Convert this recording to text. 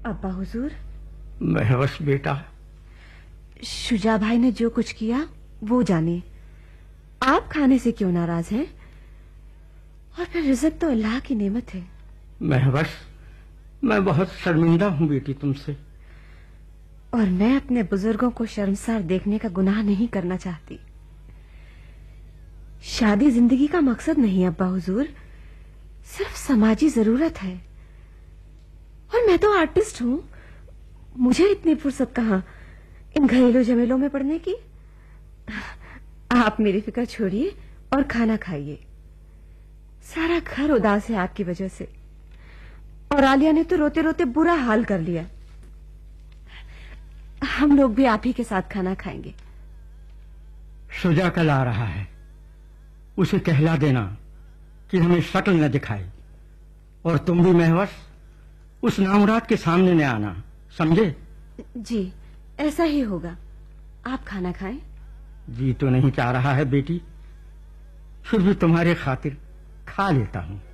अब्बा हुजूर। महवस बेटा, शुजा भाई ने जो कुछ किया वो जाने। आप खाने से क्यों नाराज हैं? और फिर रिज़्क तो अल्लाह की नेमत है। महवस, मैं बहुत शर्मिंदा हूँ बेटी तुमसे। और मैं अपने बुजुर्गों को शर्मसार देखने का गुनाह नहीं करना चाहती। शादी जिंदगी का मकसद नहीं अब्बा हुजूर, सिर्फ समाजी जरूरत है। और मैं तो आर्टिस्ट हूँ, मुझे इतनी फुर्सत कहाँ इन घरेलू झमेलों में पड़ने की। आप मेरी फिक्र छोड़िए और खाना खाइए। सारा घर उदास है आपकी वजह से, और आलिया ने तो रोते रोते बुरा हाल कर लिया। हम लोग भी आप ही के साथ खाना खाएंगे। शुजा कल आ रहा है, उसे कहला देना कि हमें शक्ल न दिखाए। और तुम भी महवस उस नामुराद के सामने न आना, समझे? जी, ऐसा ही होगा। आप खाना खाएं। जी तो नहीं चाह रहा है बेटी, फिर भी तुम्हारे खातिर खा लेता हूँ।